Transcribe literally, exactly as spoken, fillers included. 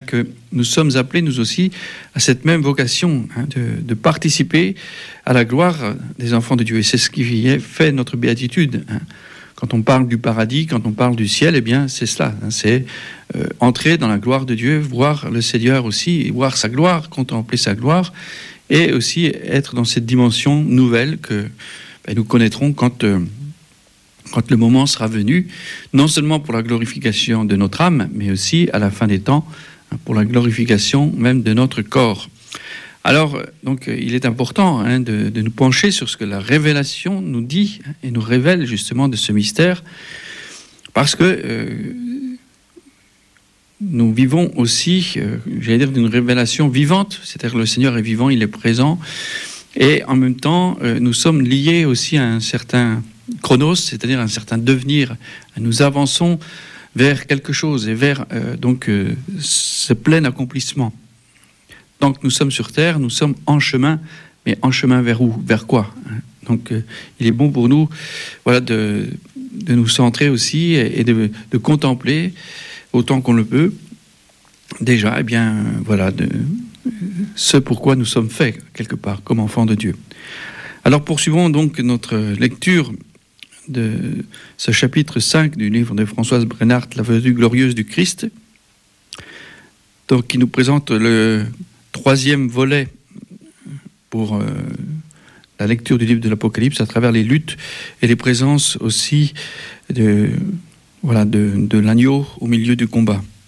que nous sommes appelés, nous aussi, à cette même vocation, hein, de, de participer à la gloire des enfants de Dieu. Et c'est ce qui fait notre béatitude. Hein. Quand on parle du paradis, quand on parle du ciel, eh bien, c'est cela. Hein, c'est euh, entrer dans la gloire de Dieu, voir le Seigneur aussi, voir sa gloire, contempler sa gloire, et aussi être dans cette dimension nouvelle que ben, nous connaîtrons quand... Euh, quand le moment sera venu, non seulement pour la glorification de notre âme, mais aussi à la fin des temps, pour la glorification même de notre corps. Alors, donc, il est important hein, de, de nous pencher sur ce que la révélation nous dit hein, et nous révèle justement de ce mystère, parce que euh, nous vivons aussi, euh, j'allais dire, d'une révélation vivante, c'est-à-dire que le Seigneur est vivant, il est présent, et en même temps, euh, nous sommes liés aussi à un certain chronos, c'est-à-dire un certain devenir. Nous avançons vers quelque chose et vers euh, donc euh, ce plein accomplissement. Tant que nous sommes sur terre, nous sommes en chemin, mais en chemin vers où? Vers quoi? Donc euh, il est bon pour nous, voilà, de, de nous centrer aussi et de, de contempler autant qu'on le peut déjà, eh bien voilà, de, ce pourquoi nous sommes faits quelque part comme enfants de Dieu. Alors poursuivons donc notre lecture de ce chapitre cinq du livre de Françoise Brennart, La venue glorieuse du Christ, donc qui nous présente le troisième volet pour euh, la lecture du livre de l'Apocalypse à travers les luttes et les présences aussi de, voilà, de, de l'agneau au milieu du combat.